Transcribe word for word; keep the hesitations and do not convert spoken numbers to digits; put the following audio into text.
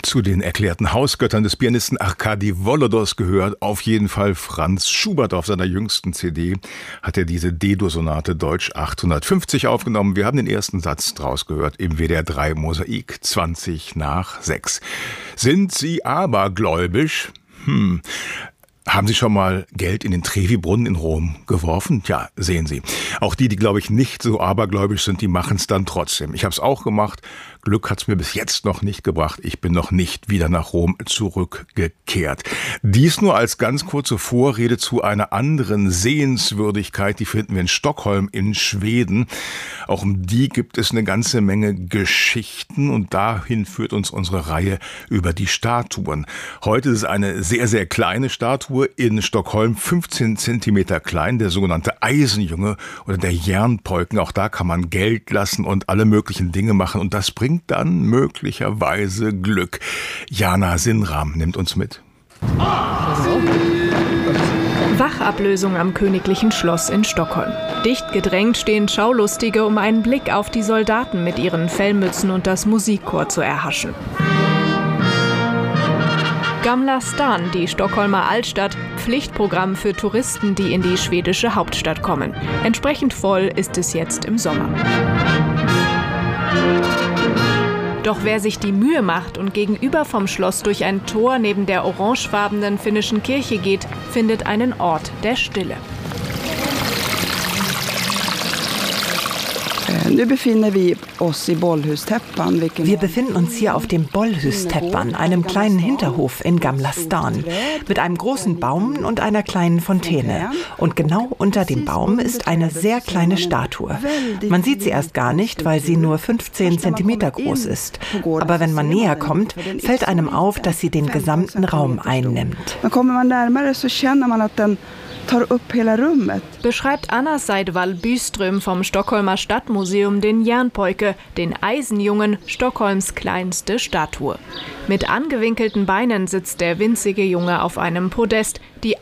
Zu den erklärten Hausgöttern des Pianisten Arkadi Volodos gehört auf jeden Fall Franz Schubert. Auf seiner jüngsten C D hat er diese D-Dur-Sonate Deutsch achthundertfünfzig aufgenommen. Wir haben den ersten Satz draus gehört im W D R drei Mosaik, zwanzig nach sechs. Sind Sie abergläubisch? Hm... Haben Sie schon mal Geld in den Trevi-Brunnen in Rom geworfen? Ja, sehen Sie. Auch die, die, glaube ich, nicht so abergläubisch sind, die machen es dann trotzdem. Ich habe es auch gemacht. Glück hat es mir bis jetzt noch nicht gebracht. Ich bin noch nicht wieder nach Rom zurückgekehrt. Dies nur als ganz kurze Vorrede zu einer anderen Sehenswürdigkeit. Die finden wir in Stockholm in Schweden. Auch um die gibt es eine ganze Menge Geschichten. Und dahin führt uns unsere Reihe über die Statuen. Heute ist es eine sehr, sehr kleine Statue in Stockholm, fünfzehn Zentimeter klein, der sogenannte Eisenjunge oder der Järnpojken. Auch da kann man Geld lassen und alle möglichen Dinge machen und das bringt dann möglicherweise Glück. Jana Sinram nimmt uns mit. Wachablösung am Königlichen Schloss in Stockholm. Dicht gedrängt stehen Schaulustige, um einen Blick auf die Soldaten mit ihren Fellmützen und das Musikchor zu erhaschen. Gamla Stan, die Stockholmer Altstadt, Pflichtprogramm für Touristen, die in die schwedische Hauptstadt kommen. Entsprechend voll ist es jetzt im Sommer. Doch wer sich die Mühe macht und gegenüber vom Schloss durch ein Tor neben der orangefarbenen finnischen Kirche geht, findet einen Ort der Stille. Wir befinden uns hier auf dem Bollhus-Täppan, einem kleinen Hinterhof in Gamla Stan, mit einem großen Baum und einer kleinen Fontäne. Und genau unter dem Baum ist eine sehr kleine Statue. Man sieht sie erst gar nicht, weil sie nur fünfzehn Zentimeter groß ist. Aber wenn man näher kommt, fällt einem auf, dass sie den gesamten Raum einnimmt. Beschreibt Anna Seidvall Byström vom Stockholmer Stadtmuseum den Järnpojke, den Eisenjungen, Stockholms kleinste Statue. Mit angewinkelten Beinen sitzt der winzige Junge auf einem Podest. Die